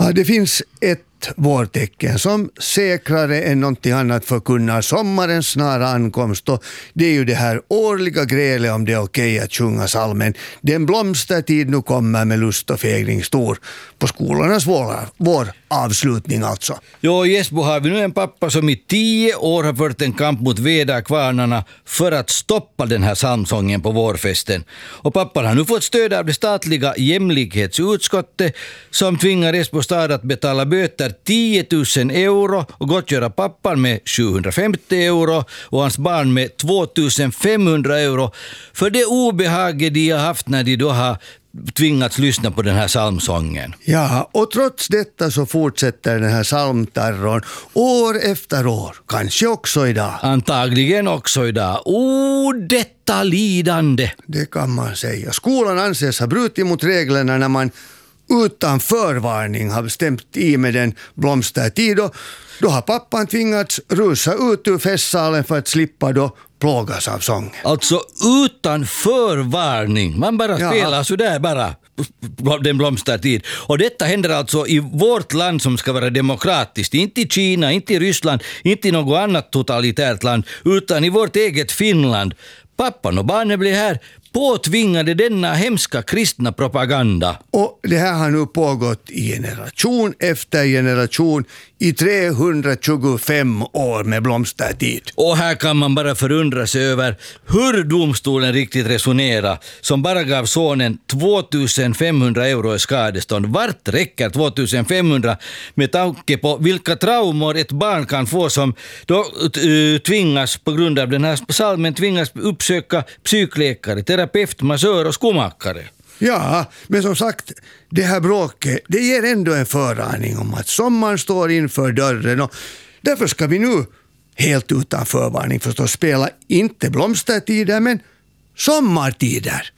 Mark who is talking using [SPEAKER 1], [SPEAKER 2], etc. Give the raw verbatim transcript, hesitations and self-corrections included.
[SPEAKER 1] Ja, det finns ett vårtecken som säkrare än någonting annat förkunnar sommarens snara ankomst, och det är ju det här årliga grälet om det är okej att sjunga salmen Den blomstertid nu kommer med lust och fägring stor på skolornas vår, vår avslutning alltså.
[SPEAKER 2] Jo, i Esbo har vi nu en pappa som i tio år har fört en kamp mot väderkvarnarna för att stoppa den här psalmsången på vårfesten. Och pappan har nu fått stöd av det statliga jämlikhetsutskottet som tvingar Esbo stad att betala böter tio tusen euro och gottgöra pappan med sjuhundrafemtio euro och hans barn med två tusen femhundra euro för det obehag de har haft när de då har tvingats lyssna på den här psalmsången.
[SPEAKER 1] Ja, och trots detta så fortsätter den här psalmterrorn år efter år, kanske också idag.
[SPEAKER 2] Antagligen också idag. Oh, detta lidande!
[SPEAKER 1] Det kan man säga. Skolan anses ha brutit mot reglerna när man utan förvarning har bestämt i med den blomstertid, och då har pappan tvingats rusa ut ur festsalen för att slippa då plågas av sången.
[SPEAKER 2] Alltså utan förvarning. Man bara
[SPEAKER 1] Ja.
[SPEAKER 2] spelar så där bara den blomstertid. Och detta händer alltså i vårt land som ska vara demokratiskt. Inte i Kina, inte i Ryssland, inte i något annat totalitärt land, utan i vårt eget Finland. Pappan och barnen blir här påtvingade denna hemska kristna propaganda.
[SPEAKER 1] Och det här har nu pågått i generation efter generation i trehundratjugofem år med blomstertid.
[SPEAKER 2] Och här kan man bara förundra sig över hur domstolen riktigt resonerar, som bara gav sonen två tusen femhundra euro i skadestånd. Vart räcker två tusen femhundra med tanke på vilka traumor ett barn kan få som då uh, tvingas på grund av den här psalmen tvingas uppsöka psykläkare, terapeut, massör och skomakare.
[SPEAKER 1] Ja, men som sagt, det här bråket, det ger ändå en föraning om att sommaren står inför dörren, och därför ska vi nu helt utan förvarning förstås spela inte blomstertider men sommartider.